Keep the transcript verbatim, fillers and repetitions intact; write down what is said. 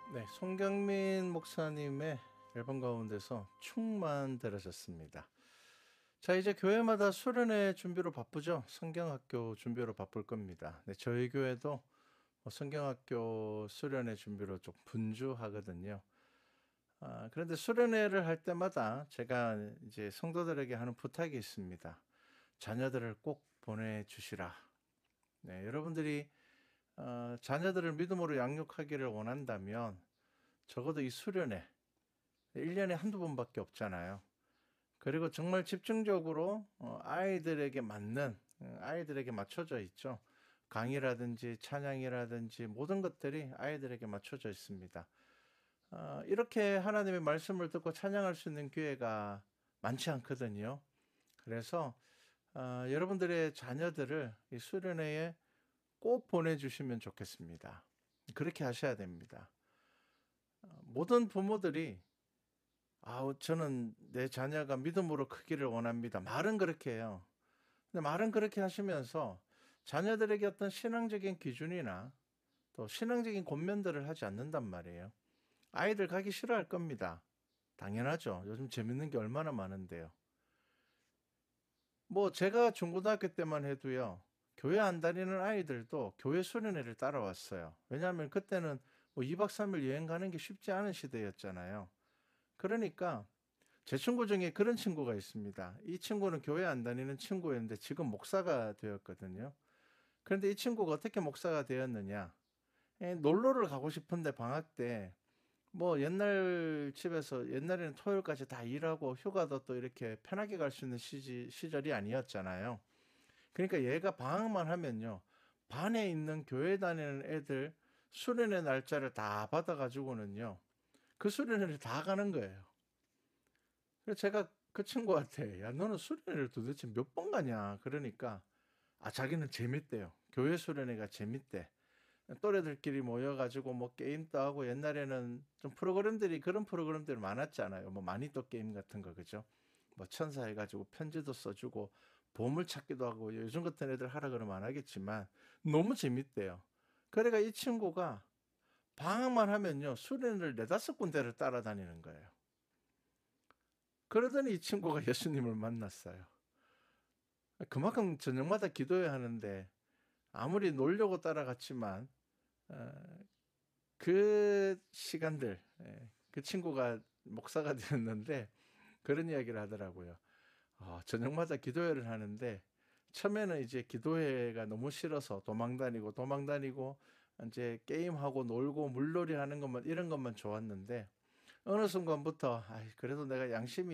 네, 송경민 목사님의 앨범 가운데서 축만 들으셨습니다. 자, 이제 교회마다 수련회 준비로 바쁘죠. 성경학교 준비로 바쁠 겁니다. 네, 저희 교회도 뭐 성경학교 수련회 준비로 좀 분주하거든요. 아, 그런데 수련회를 할 때마다 제가 이제 성도들에게 하는 부탁이 있습니다. 자녀들을 꼭 보내주시라. 네, 여러분들이 어, 자녀들을 믿음으로 양육하기를 원한다면 적어도 이 수련회 일 년에 한두 번밖에 없잖아요. 그리고 정말 집중적으로 어, 아이들에게 맞는 어, 아이들에게 맞춰져 있죠. 강의라든지 찬양이라든지 모든 것들이 아이들에게 맞춰져 있습니다. 어, 이렇게 하나님의 말씀을 듣고 찬양할 수 있는 기회가 많지 않거든요. 그래서 어, 여러분들의 자녀들을 이 수련회에 꼭 보내주시면 좋겠습니다. 그렇게 하셔야 됩니다. 어, 모든 부모들이 아, 저는 내 자녀가 믿음으로 크기를 원합니다. 말은 그렇게 해요. 근데 말은 그렇게 하시면서 자녀들에게 어떤 신앙적인 기준이나 또 신앙적인 권면들을 하지 않는단 말이에요. 아이들 가기 싫어할 겁니다. 당연하죠. 요즘 재밌는 게 얼마나 많은데요. 뭐 제가 중고등학교 때만 해도요. 교회 안 다니는 아이들도 교회 수련회를 따라왔어요. 왜냐하면 그때는 뭐 이 박 삼 일 여행 가는 게 쉽지 않은 시대였잖아요. 그러니까 제 친구 중에 그런 친구가 있습니다. 이 친구는 교회 안 다니는 친구였는데 지금 목사가 되었거든요. 그런데 이 친구가 어떻게 목사가 되었느냐? 에, 놀러를 가고 싶은데 방학 때 뭐 옛날 집에서 옛날에는 토요일까지 다 일하고 휴가도 또 이렇게 편하게 갈 수 있는 시지, 시절이 아니었잖아요. 그러니까 얘가 방학만 하면요. 반에 있는 교회 다니는 애들 수련회 날짜를 다 받아가지고는요. 그 수련회를 다 가는 거예요. 그래서 제가 그 친구한테 야 너는 수련회를 도대체 몇 번 가냐 그러니까 아 자기는 재밌대요. 교회 수련회가 재밌대. 또래들끼리 모여가지고 뭐 게임도 하고 옛날에는 좀 프로그램들이 그런 프로그램들이 많았잖아요. 뭐 마니또 게임 같은 거 그죠? 뭐 천사 해가지고 편지도 써주고 보물 찾기도 하고 요즘 같은 애들 하라 그러면 안 하겠지만 너무 재밌대요. 그러니까 이 친구가 방학만 하면요 수련회를 네다섯 군데를 따라다니는 거예요. 그러더니 이 친구가 예수님을 만났어요. 그만큼 저녁마다 기도해야 하는데 아무리 놀려고 따라갔지만 어, 그 시간들 예, 그 친구가 목사가 되었는데 그런 이야기를 하더라고요. 어, 저녁마다 기도회를 하는데 처음에는 이제 기도회가 너무 싫어서 도망 다니고 도망 다니고 이제 게임하고 놀고 물놀이 하는 것만 이런 것만 좋았는데 어느 순간부터 아, 그래도 내가 양심이